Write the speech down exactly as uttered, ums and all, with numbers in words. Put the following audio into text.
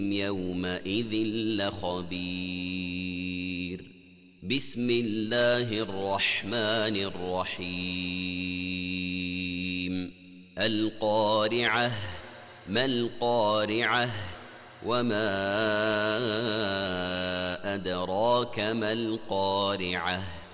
يومئذ لخبير. بسم الله الرحمن الرحيم. القارعة. ما القارعة؟ وما أدراك ما القارعة؟